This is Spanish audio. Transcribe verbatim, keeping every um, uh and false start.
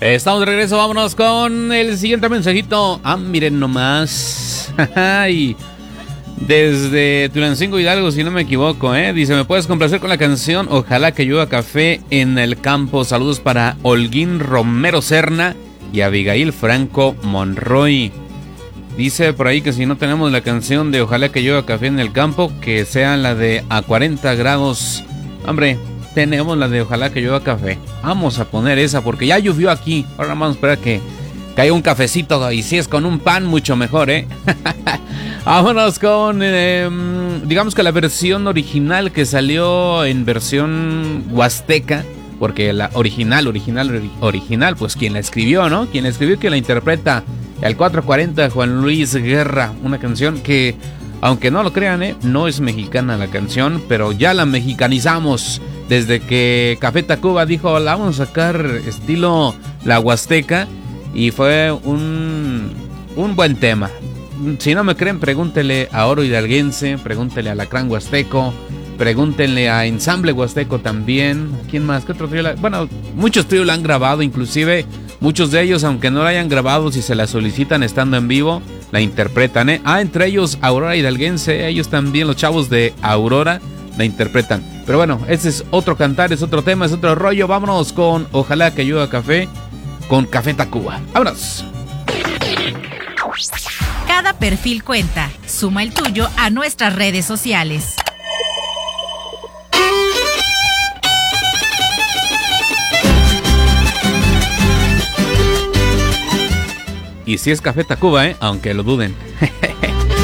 Estamos de regreso, vámonos con el siguiente mensajito. Ah, miren nomás. Ay, desde Tulancingo Hidalgo, si no me equivoco, ¿eh? Dice, ¿me puedes complacer con la canción Ojalá que llueva café en el campo? Saludos para Holguín Romero Serna y Abigail Franco Monroy. Dice por ahí que si no tenemos la canción de Ojalá que llueva café en el campo, que sea la de A cuarenta grados. Hombre, tenemos la de Ojalá que llueva café. Vamos a poner esa porque ya llovió aquí. Ahora vamos a esperar que caiga un cafecito, y si es con un pan, mucho mejor, ¿eh? Vámonos con, eh, digamos que la versión original que salió en versión huasteca, porque la original, original, original, pues quien la escribió, ¿no? Quien la escribió, quien la interpreta, el cuatrocientos cuarenta, Juan Luis Guerra, una canción que, aunque no lo crean, ¿eh? No es mexicana la canción, pero ya la mexicanizamos. Desde que Café Tacuba dijo, la vamos a sacar estilo la huasteca, y fue un, un buen tema. Si no me creen, pregúntenle a Oro Hidalguense, pregúntenle a Alacrán Huasteco, pregúntenle a Ensamble Huasteco también. ¿Quién más? ¿Qué otro trío? La... Bueno, muchos tríos la han grabado, inclusive muchos de ellos, aunque no la hayan grabado, si se la solicitan estando en vivo, la interpretan, ¿eh? Ah, entre ellos Aurora Hidalguense, ellos también, los chavos de Aurora, la interpretan. Pero bueno, ese es otro cantar, es otro tema, es otro rollo. Vámonos con Ojalá que llueva café, con Café Tacuba. ¡Vámonos! Cada perfil cuenta. Suma el tuyo a nuestras redes sociales. Y si es Café Tacuba, ¿eh? Aunque lo duden.